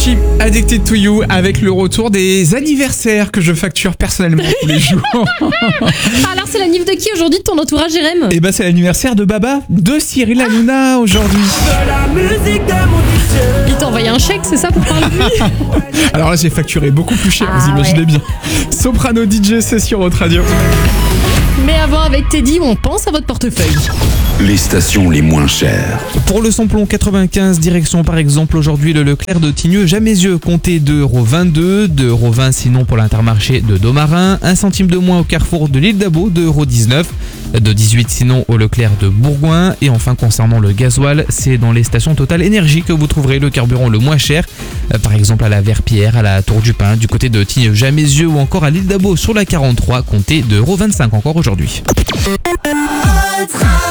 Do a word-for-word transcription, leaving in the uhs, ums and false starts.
Avicii, Addicted to You, avec le retour des anniversaires que je facture personnellement tous les jours. Alors c'est l'anniv de qui aujourd'hui de ton entourage, Jérém? Et bah c'est l'anniversaire de Baba, de Cyril Hanouna aujourd'hui. Il t'a envoyé un chèque, c'est ça, pour parler de lui? Alors là j'ai facturé beaucoup plus cher, Ah, vous imaginez ouais. bien. Soprano D J, c'est sur votre radio. Mais avant, avec Teddy, on pense à votre portefeuille. Les stations les moins chères. Pour le samplon quatre-vingt-quinze, direction par exemple aujourd'hui le Leclerc de Tigneux, Jamaisieux, comptez deux euros vingt-deux, deux euros vingt sinon pour l'Intermarché de Domarin, un centime de moins au carrefour de l'île d'Abo, deux euros dix-neuf, de dix-huit sinon au Leclerc de Bourgoin. Et enfin concernant le gasoil, c'est dans les stations Total Énergie que vous trouverez le carburant le moins cher, par exemple à la Verpillière, à la Tour du Pin, du côté de Tigneux, Jamaisieux ou encore à l'île d'Abo sur la quarante-trois, comptez deux euros vingt-cinq encore aujourd'hui.